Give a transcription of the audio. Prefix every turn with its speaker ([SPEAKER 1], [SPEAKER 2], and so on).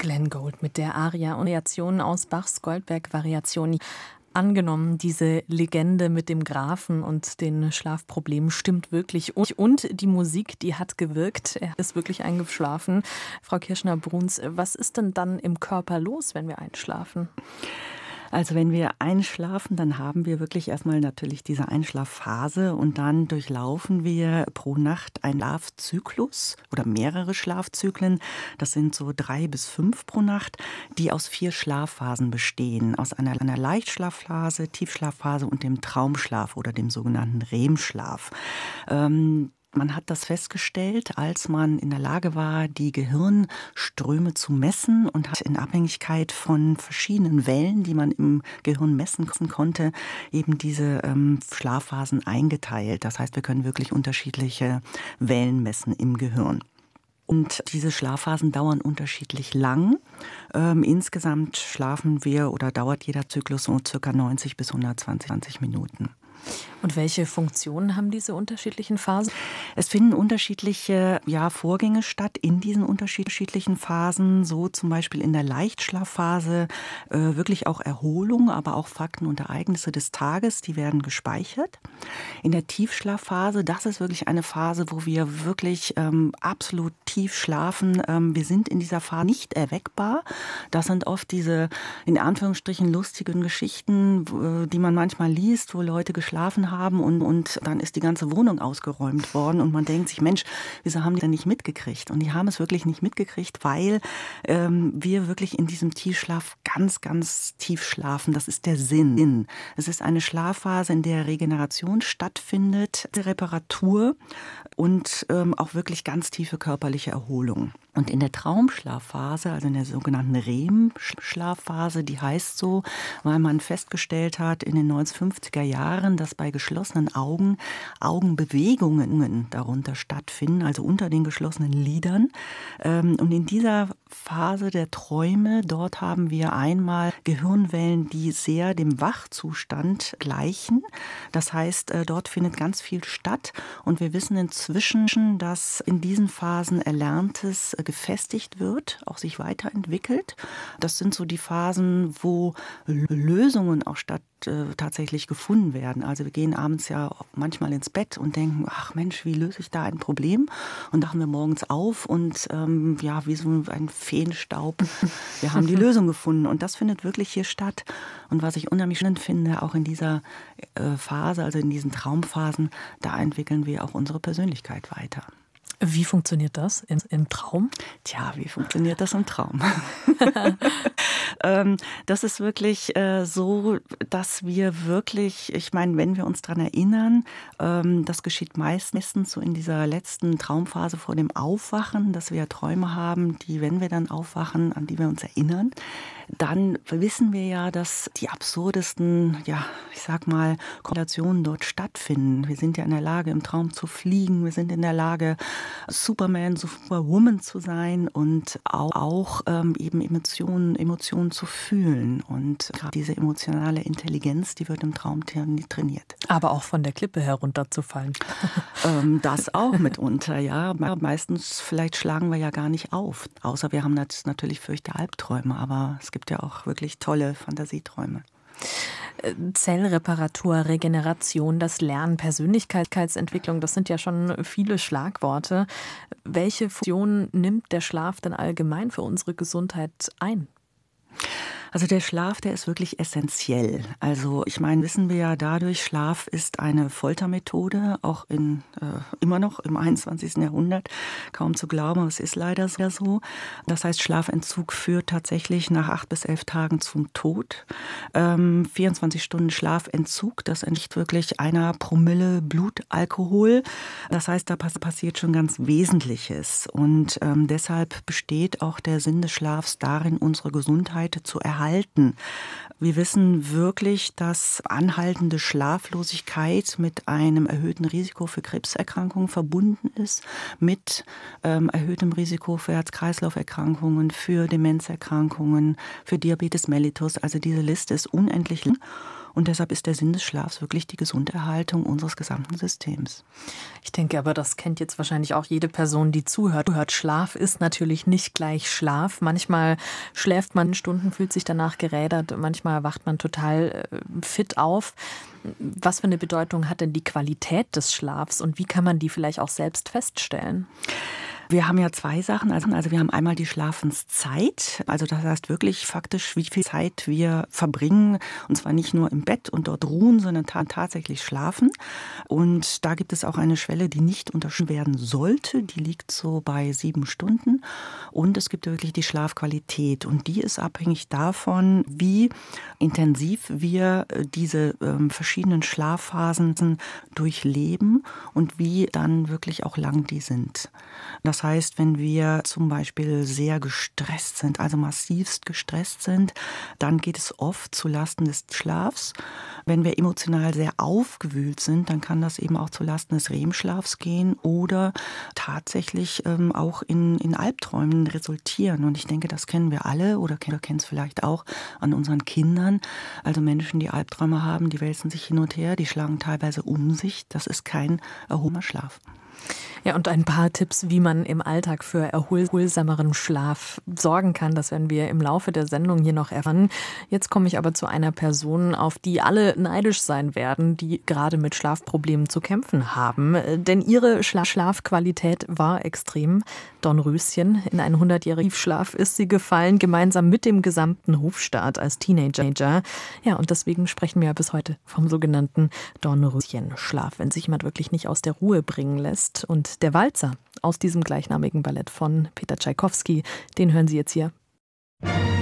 [SPEAKER 1] Glenn Gould mit der Aria und Variationen aus Bachs Goldberg-Variationen. Angenommen, diese Legende mit dem Grafen und den Schlafproblemen stimmt wirklich. Und die Musik, die hat gewirkt. Er ist wirklich eingeschlafen. Frau Kirschner-Bruns, was ist denn dann im Körper los, wenn wir einschlafen?
[SPEAKER 2] Also wenn wir einschlafen, dann haben wir wirklich erstmal natürlich diese Einschlafphase und dann durchlaufen wir pro Nacht einen Schlafzyklus oder mehrere Schlafzyklen. Das sind so 3 bis 5 pro Nacht, die aus 4 Schlafphasen bestehen. Aus einer Leichtschlafphase, Tiefschlafphase und dem Traumschlaf oder dem sogenannten REM-Schlaf. Man hat das festgestellt, als man in der Lage war, die Gehirnströme zu messen und hat in Abhängigkeit von verschiedenen Wellen, die man im Gehirn messen konnte, eben diese Schlafphasen eingeteilt. Das heißt, wir können wirklich unterschiedliche Wellen messen im Gehirn. Und diese Schlafphasen dauern unterschiedlich lang. Insgesamt schlafen wir oder dauert jeder Zyklus so ca. 90 bis 120 Minuten.
[SPEAKER 1] Und welche Funktionen haben diese unterschiedlichen Phasen?
[SPEAKER 2] Es finden unterschiedliche Vorgänge statt in diesen unterschiedlichen Phasen. So zum Beispiel in der Leichtschlafphase wirklich auch Erholung, aber auch Fakten und Ereignisse des Tages, die werden gespeichert. In der Tiefschlafphase, das ist wirklich eine Phase, wo wir wirklich absolut tief schlafen. Wir sind in dieser Phase nicht erweckbar. Das sind oft diese, in Anführungsstrichen, lustigen Geschichten, die man manchmal liest, wo Leute geschlafen haben und dann ist die ganze Wohnung ausgeräumt worden und man denkt sich, Mensch, wieso haben die denn nicht mitgekriegt? Und die haben es wirklich nicht mitgekriegt, weil wir wirklich in diesem Tiefschlaf ganz, ganz tief schlafen. Das ist der Sinn. Es ist eine Schlafphase, in der Regeneration stattfindet, Reparatur und auch wirklich ganz tiefe körperliche Erholung. Und in der Traumschlafphase, also in der sogenannten REM-Schlafphase, die heißt so, weil man festgestellt hat in den 1950er Jahren, dass bei geschlossenen Augen Augenbewegungen darunter stattfinden, also unter den geschlossenen Lidern. Und in dieser Phase der Träume, dort haben wir einmal Gehirnwellen, die sehr dem Wachzustand gleichen. Das heißt, dort findet ganz viel statt. Und wir wissen inzwischen, dass in diesen Phasen Erlerntes gefestigt wird, auch sich weiterentwickelt. Das sind so die Phasen, wo Lösungen auch tatsächlich gefunden werden. Also wir gehen abends ja manchmal ins Bett und denken, ach Mensch, wie löse ich da ein Problem? Und wachen wir morgens auf und wie so ein Feenstaub, wir haben die Lösung gefunden. Und das findet wirklich hier statt. Und was ich unheimlich schön finde, auch in dieser Phase, also in diesen Traumphasen, da entwickeln wir auch unsere Persönlichkeit weiter.
[SPEAKER 1] Wie funktioniert das im Traum?
[SPEAKER 2] Tja, wie funktioniert das im Traum? Das ist wirklich so, dass wir wirklich, ich meine, wenn wir uns daran erinnern, das geschieht meistens so in dieser letzten Traumphase vor dem Aufwachen, dass wir Träume haben, die, wenn wir dann aufwachen, an die wir uns erinnern, dann wissen wir ja, dass die absurdesten, Konstellationen dort stattfinden. Wir sind ja in der Lage, im Traum zu fliegen. Wir sind in der Lage, Superman, Superwoman zu sein und auch eben Emotionen zu fühlen. Und gerade diese emotionale Intelligenz, die wird im Traum trainiert.
[SPEAKER 1] Aber auch von der Klippe herunterzufallen.
[SPEAKER 2] Das auch mitunter, ja. Meistens vielleicht schlagen wir ja gar nicht auf. Außer wir haben natürlich fürchte Albträume, aber es gibt ja auch wirklich tolle Fantasieträume.
[SPEAKER 1] Zellreparatur, Regeneration, das Lernen, Persönlichkeitsentwicklung, das sind ja schon viele Schlagworte. Welche Funktion nimmt der Schlaf denn allgemein für unsere Gesundheit ein?
[SPEAKER 2] Also der Schlaf, der ist wirklich essentiell. Also ich meine, wissen wir ja dadurch, Schlaf ist eine Foltermethode, auch immer noch im 21. Jahrhundert. Kaum zu glauben, aber es ist leider so. Das heißt, Schlafentzug führt tatsächlich nach 8 bis 11 Tagen zum Tod. 24 Stunden Schlafentzug, das entspricht wirklich 1 Promille Blutalkohol. Das heißt, da passiert schon ganz Wesentliches. Und deshalb besteht auch der Sinn des Schlafs darin, unsere Gesundheit zu erhalten. Wir wissen wirklich, dass anhaltende Schlaflosigkeit mit einem erhöhten Risiko für Krebserkrankungen verbunden ist, mit erhöhtem Risiko für Herz-Kreislauf-Erkrankungen, für Demenzerkrankungen, für Diabetes mellitus. Also diese Liste ist unendlich lang. Und deshalb ist der Sinn des Schlafs wirklich die Gesunderhaltung unseres gesamten Systems.
[SPEAKER 1] Ich denke aber, das kennt jetzt wahrscheinlich auch jede Person, die zuhört. Schlaf ist natürlich nicht gleich Schlaf. Manchmal schläft man Stunden, fühlt sich danach gerädert. Manchmal wacht man total fit auf. Was für eine Bedeutung hat denn die Qualität des Schlafs und wie kann man die vielleicht auch selbst feststellen?
[SPEAKER 2] Wir haben ja zwei Sachen. Also wir haben einmal die Schlafenszeit. Also das heißt wirklich faktisch, wie viel Zeit wir verbringen. Und zwar nicht nur im Bett und dort ruhen, sondern tatsächlich schlafen. Und da gibt es auch eine Schwelle, die nicht unterschritten werden sollte. Die liegt so bei 7 Stunden. Und es gibt wirklich die Schlafqualität. Und die ist abhängig davon, wie intensiv wir diese verschiedenen Schlafphasen durchleben und wie dann wirklich auch lang die sind. Das heißt, wenn wir zum Beispiel sehr gestresst sind, also massivst gestresst sind, dann geht es oft zulasten des Schlafs. Wenn wir emotional sehr aufgewühlt sind, dann kann das eben auch zulasten des REM-Schlafs gehen oder tatsächlich auch in Albträumen resultieren. Und ich denke, das kennen wir alle oder kennen es vielleicht auch an unseren Kindern. Also Menschen, die Albträume haben, die wälzen sich hin und her, die schlagen teilweise um sich. Das ist kein erholsamer Schlaf.
[SPEAKER 1] Ja, und ein paar Tipps, wie man im Alltag für erholsameren Schlaf sorgen kann, das werden wir im Laufe der Sendung hier noch erfahren. Jetzt komme ich aber zu einer Person, auf die alle neidisch sein werden, die gerade mit Schlafproblemen zu kämpfen haben. Denn ihre Schlafqualität war extrem. Dornröschen, in einen 100-jährigen Tiefschlaf ist sie gefallen, gemeinsam mit dem gesamten Hofstaat als Teenager. Ja, und deswegen sprechen wir bis heute vom sogenannten Dornröschenschlaf, wenn sich jemand wirklich nicht aus der Ruhe bringen lässt. Und der Walzer aus diesem gleichnamigen Ballett von Peter Tschaikowski, den hören Sie jetzt hier.